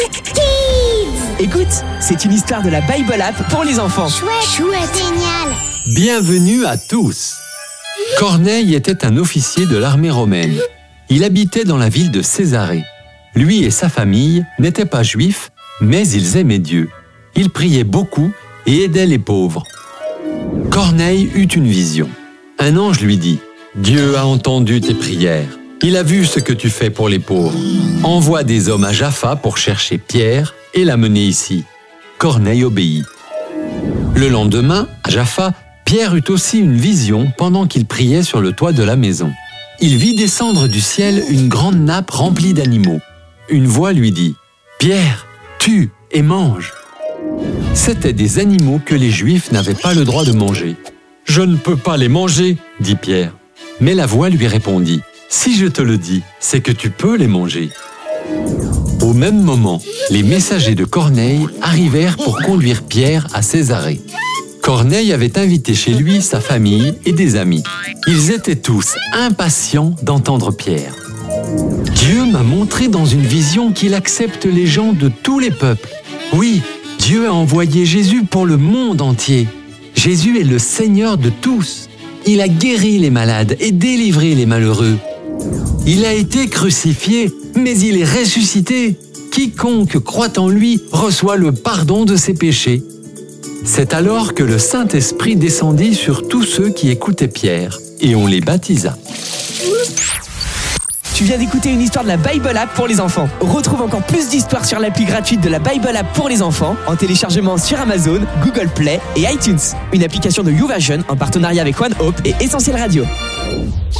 Écoute, c'est une histoire de la Bible App pour les enfants. Chouette, génial. Bienvenue à tous. Corneille était un officier de l'armée romaine. Il habitait dans la ville de Césarée. Lui et sa famille n'étaient pas juifs, mais ils aimaient Dieu. Ils priaient beaucoup et aidaient les pauvres. Corneille eut une vision. Un ange lui dit : « Dieu a entendu tes prières. Il a vu ce que tu fais pour les pauvres. Envoie des hommes à Jaffa pour chercher Pierre et l'amener ici. » Corneille obéit. Le lendemain, à Jaffa, Pierre eut aussi une vision pendant qu'il priait sur le toit de la maison. Il vit descendre du ciel une grande nappe remplie d'animaux. Une voix lui dit : « Pierre, tue et mange. » C'étaient des animaux que les Juifs n'avaient pas le droit de manger. « Je ne peux pas les manger, » dit Pierre. Mais la voix lui répondit : « Si je te le dis, c'est que tu peux les manger. » Au même moment, les messagers de Corneille arrivèrent pour conduire Pierre à Césarée. Corneille avait invité chez lui sa famille et des amis. Ils étaient tous impatients d'entendre Pierre. « Dieu m'a montré dans une vision qu'il accepte les gens de tous les peuples. Oui, Dieu a envoyé Jésus pour le monde entier. Jésus est le Seigneur de tous. Il a guéri les malades et délivré les malheureux. Il a été crucifié, mais il est ressuscité. Quiconque croit en lui reçoit le pardon de ses péchés. » C'est alors que le Saint-Esprit descendit sur tous ceux qui écoutaient Pierre, et on les baptisa. Tu viens d'écouter une histoire de la Bible App pour les enfants. Retrouve encore plus d'histoires sur l'appli gratuite de la Bible App pour les enfants en téléchargement sur Amazon, Google Play et iTunes. Une application de YouVersion en partenariat avec One Hope et Essentiel Radio.